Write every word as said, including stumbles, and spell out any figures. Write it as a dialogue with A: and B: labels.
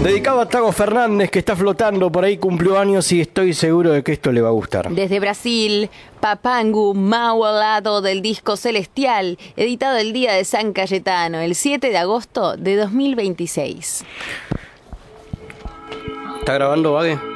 A: Dedicado a Tago Fernández, que está flotando por ahí, cumplió años y estoy seguro de que esto le va a gustar.
B: Desde Brasil, Papangu, Mau al lado del disco Celestial, editado el día de San Cayetano, el siete de agosto de dos mil veintiséis.
A: ¿Está grabando, Vague?